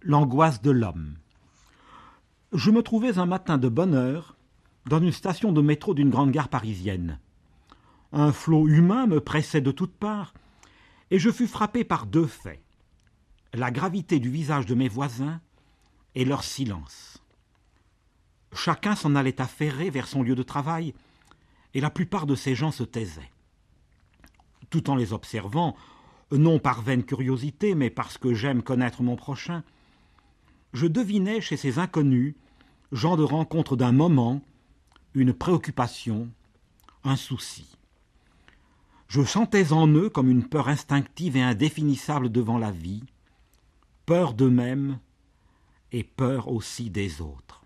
L'angoisse de l'homme. Je me trouvais un matin de bonne heure dans une station de métro d'une grande gare parisienne. Un flot humain me pressait de toutes parts et je fus frappé par deux faits: la gravité du visage de mes voisins et leur silence. Chacun s'en allait affairé vers son lieu de travail et la plupart de ces gens se taisaient. Tout en les observant, non par vaine curiosité, mais parce que j'aime connaître mon prochain, je devinais chez ces inconnus, gens de rencontre d'un moment, une préoccupation, un souci. Je sentais en eux comme une peur instinctive et indéfinissable devant la vie, peur d'eux-mêmes et peur aussi des autres.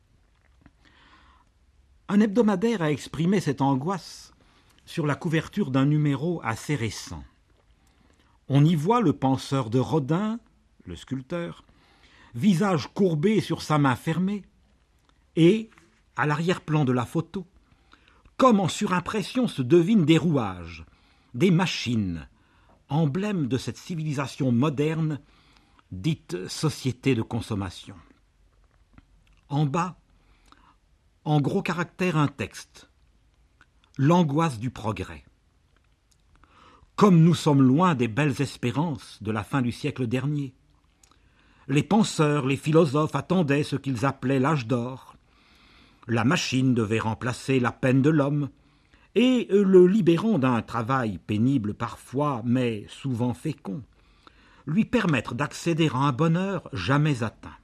Un hebdomadaire a exprimé cette angoisse sur la couverture d'un numéro assez récent. On y voit le penseur de Rodin, le sculpteur, visage courbé sur sa main fermée, et, à l'arrière-plan de la photo, comme en surimpression se devinent des rouages, des machines, emblèmes de cette civilisation moderne dite société de consommation. En bas, en gros caractères, un texte: l'angoisse du progrès. Comme nous sommes loin des belles espérances de la fin du siècle dernier. Les penseurs, les philosophes attendaient ce qu'ils appelaient l'âge d'or. La machine devait remplacer la peine de l'homme et le libérant d'un travail pénible parfois, mais souvent fécond, lui permettre d'accéder à un bonheur jamais atteint.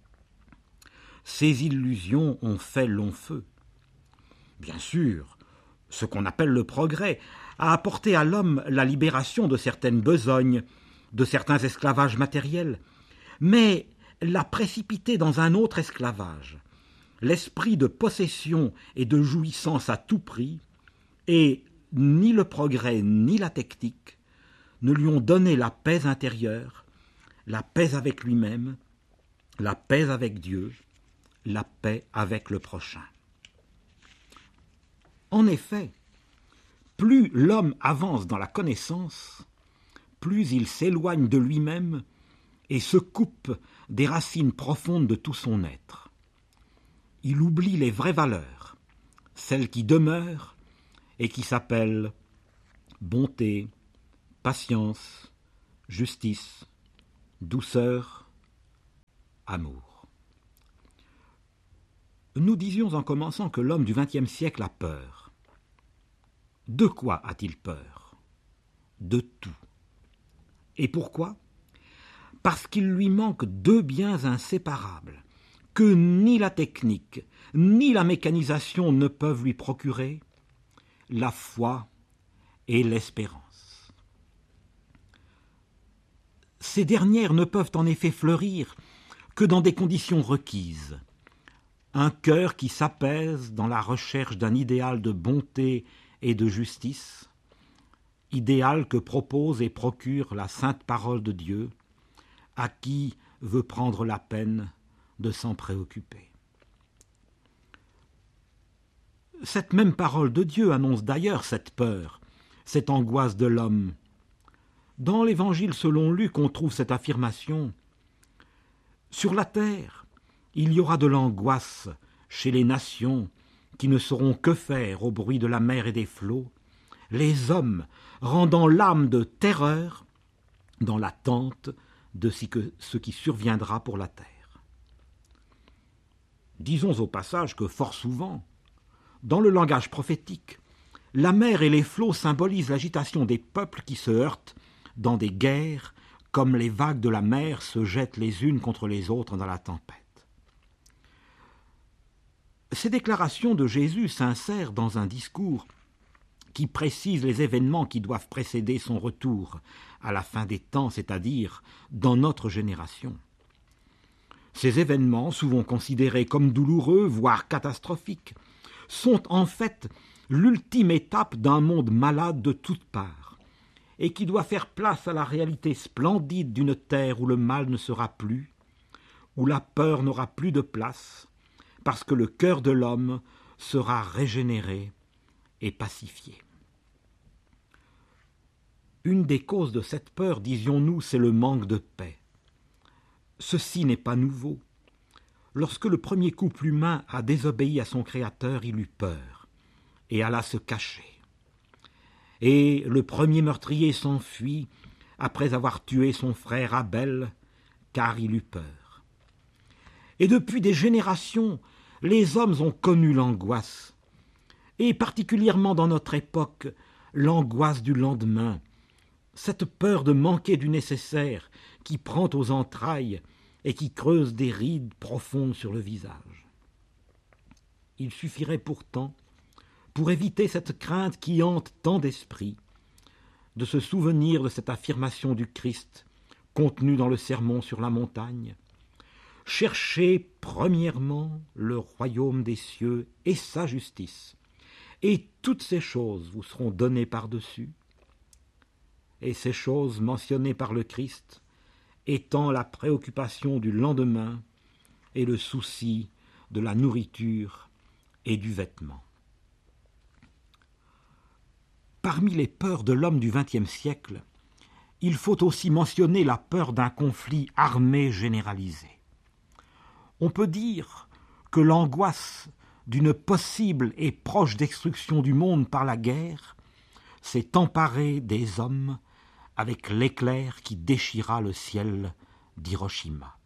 Ces illusions ont fait long feu. Bien sûr, ce qu'on appelle le progrès a apporté à l'homme la libération de certaines besognes, de certains esclavages matériels, mais l'a précipité dans un autre esclavage, l'esprit de possession et de jouissance à tout prix, et ni le progrès ni la technique ne lui ont donné la paix intérieure, la paix avec lui-même, la paix avec Dieu, la paix avec le prochain. En effet, plus l'homme avance dans la connaissance, plus il s'éloigne de lui-même et se coupe des racines profondes de tout son être. Il oublie les vraies valeurs, celles qui demeurent et qui s'appellent bonté, patience, justice, douceur, amour. Nous disions en commençant que l'homme du XXe siècle a peur. De quoi a-t-il peur? De tout. Et pourquoi? Parce qu'il lui manque deux biens inséparables, que ni la technique, ni la mécanisation ne peuvent lui procurer: la foi et l'espérance. Ces dernières ne peuvent en effet fleurir que dans des conditions requises. Un cœur qui s'apaise dans la recherche d'un idéal de bonté et de justice, idéal que propose et procure la sainte parole de Dieu, à qui veut prendre la peine de s'en préoccuper. Cette même parole de Dieu annonce d'ailleurs cette peur, cette angoisse de l'homme. Dans l'Évangile selon Luc, on trouve cette affirmation: sur la terre, il y aura de l'angoisse chez les nations qui ne sauront que faire au bruit de la mer et des flots, les hommes rendant l'âme de terreur dans l'attente de ce qui surviendra pour la terre. Disons au passage que fort souvent, dans le langage prophétique, la mer et les flots symbolisent l'agitation des peuples qui se heurtent dans des guerres comme les vagues de la mer se jettent les unes contre les autres dans la tempête. Ces déclarations de Jésus s'insèrent dans un discours qui précise les événements qui doivent précéder son retour à la fin des temps, c'est-à-dire dans notre génération. Ces événements, souvent considérés comme douloureux, voire catastrophiques, sont en fait l'ultime étape d'un monde malade de toutes parts, et qui doit faire place à la réalité splendide d'une terre où le mal ne sera plus, où la peur n'aura plus de place, parce que le cœur de l'homme sera régénéré et pacifié. Une des causes de cette peur, disions-nous, c'est le manque de paix. Ceci n'est pas nouveau. Lorsque le premier couple humain a désobéi à son Créateur, il eut peur et alla se cacher. Et le premier meurtrier s'enfuit après avoir tué son frère Abel, car il eut peur. Et depuis des générations, les hommes ont connu l'angoisse, et particulièrement dans notre époque, l'angoisse du lendemain, cette peur de manquer du nécessaire qui prend aux entrailles et qui creuse des rides profondes sur le visage. Il suffirait pourtant, pour éviter cette crainte qui hante tant d'esprits, de se souvenir de cette affirmation du Christ contenue dans le Sermon sur la montagne. Cherchez premièrement le royaume des cieux et sa justice, et toutes ces choses vous seront données par-dessus. Et ces choses mentionnées par le Christ étant la préoccupation du lendemain et le souci de la nourriture et du vêtement. Parmi les peurs de l'homme du XXe siècle, il faut aussi mentionner la peur d'un conflit armé généralisé. On peut dire que l'angoisse d'une possible et proche destruction du monde par la guerre s'est emparée des hommes avec l'éclair qui déchira le ciel d'Hiroshima.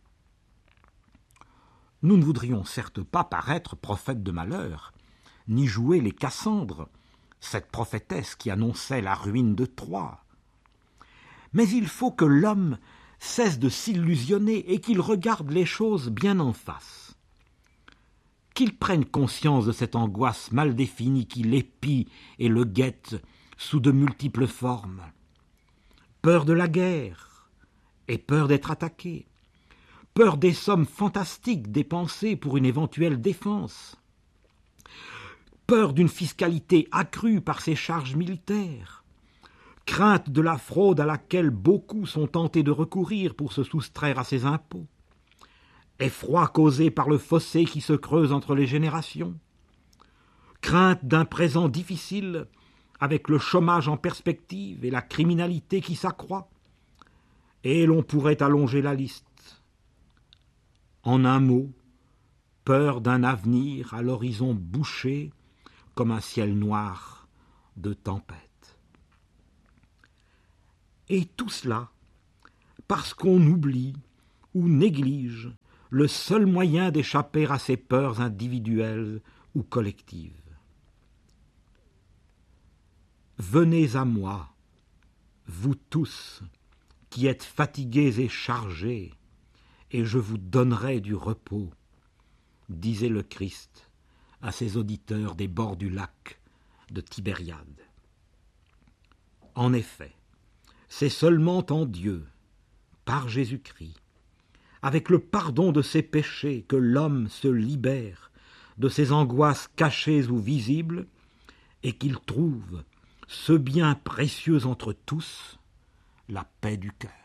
Nous ne voudrions certes pas paraître prophètes de malheur, ni jouer les Cassandres, cette prophétesse qui annonçait la ruine de Troie. Mais il faut que l'homme cesse de s'illusionner et qu'il regarde les choses bien en face. Qu'il prenne conscience de cette angoisse mal définie qui l'épie et le guette sous de multiples formes. Peur de la guerre et peur d'être attaqué, peur des sommes fantastiques dépensées pour une éventuelle défense, peur d'une fiscalité accrue par ses charges militaires, crainte de la fraude à laquelle beaucoup sont tentés de recourir pour se soustraire à ses impôts, effroi causé par le fossé qui se creuse entre les générations, crainte d'un présent difficile avec le chômage en perspective et la criminalité qui s'accroît, et l'on pourrait allonger la liste. En un mot, peur d'un avenir à l'horizon bouché comme un ciel noir de tempête. Et tout cela parce qu'on oublie ou néglige le seul moyen d'échapper à ces peurs individuelles ou collectives. Venez à moi, vous tous qui êtes fatigués et chargés, et je vous donnerai du repos, disait le Christ à ses auditeurs des bords du lac de Tibériade. En effet, c'est seulement en Dieu, par Jésus-Christ, avec le pardon de ses péchés, que l'homme se libère de ses angoisses cachées ou visibles, et qu'il trouve ce bien précieux entre tous, la paix du cœur.